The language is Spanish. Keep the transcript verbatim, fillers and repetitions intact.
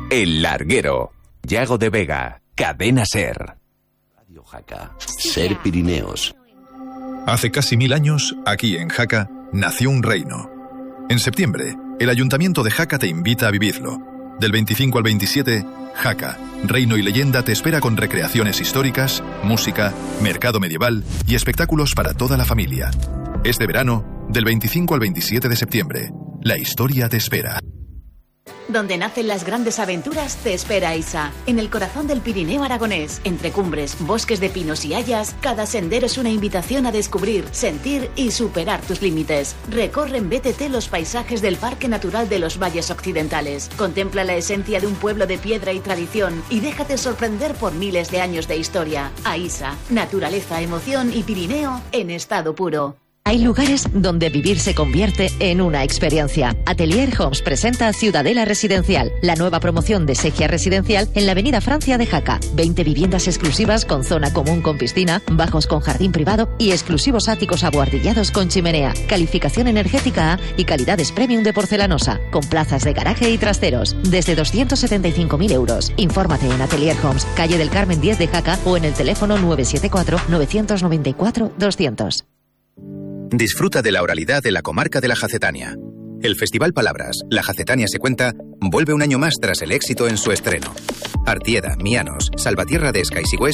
El Larguero. Yago de Vega. Cadena SER. Radio Jaca. SER Pirineos. Hace casi mil años, aquí en Jaca, nació un reino. En septiembre, el Ayuntamiento de Jaca te invita a vivirlo. Del veinticinco al veintisiete, Jaca, reino y leyenda te espera con recreaciones históricas, música, mercado medieval y espectáculos para toda la familia. Este verano, del veinticinco al veintisiete de septiembre, la historia te espera. Donde nacen las grandes aventuras te espera ISA. En el corazón del Pirineo aragonés, entre cumbres, bosques de pinos y hayas, cada sendero es una invitación a descubrir, sentir y superar tus límites. Recorre en B T T los paisajes del Parque Natural de los Valles Occidentales. Contempla la esencia de un pueblo de piedra y tradición y déjate sorprender por miles de años de historia. AISA, naturaleza, emoción y Pirineo en estado puro. Hay lugares donde vivir se convierte en una experiencia. Atelier Homes presenta Ciudadela Residencial, la nueva promoción de Segia Residencial en la avenida Francia de Jaca. veinte viviendas exclusivas con zona común con piscina, bajos con jardín privado y exclusivos áticos abuhardillados con chimenea. Calificación energética A y calidades premium de porcelanosa, con plazas de garaje y trasteros. Desde doscientos setenta y cinco mil euros. Infórmate en Atelier Homes, calle del Carmen diez de Jaca o en el teléfono nueve siete cuatro, nueve nueve cuatro, doscientos. Disfruta de la oralidad de la comarca de la Jacetania. El Festival Palabras, La Jacetania se cuenta, vuelve un año más tras el éxito en su estreno. Artieda, Mianos, Salvatierra de Esca y Sigüés